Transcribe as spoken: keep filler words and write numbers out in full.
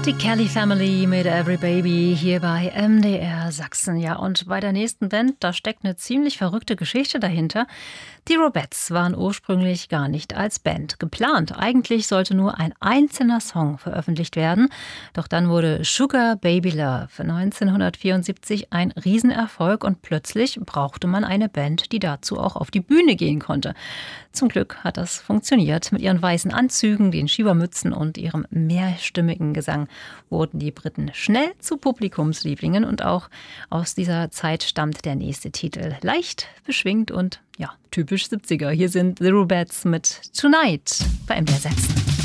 Die Kelly Family mit Every Baby hier bei M D R Sachsen. Ja, und bei der nächsten Band, da steckt eine ziemlich verrückte Geschichte dahinter. Die Robettes waren ursprünglich gar nicht als Band geplant. Eigentlich sollte nur ein einzelner Song veröffentlicht werden. Doch dann wurde Sugar Baby Love neunzehnhundertvierundsiebzig ein Riesenerfolg und plötzlich brauchte man eine Band, die dazu auch auf die Bühne gehen konnte. Zum Glück hat das funktioniert. Mit ihren weißen Anzügen, den Schiebermützen und ihrem mehrstimmigen Gesang wurden die Briten schnell zu Publikumslieblingen. Und auch aus dieser Zeit stammt der nächste Titel. Leicht, beschwingt und ja, typisch siebziger. Hier sind The Robettes mit Tonight bei M D R Sachsen.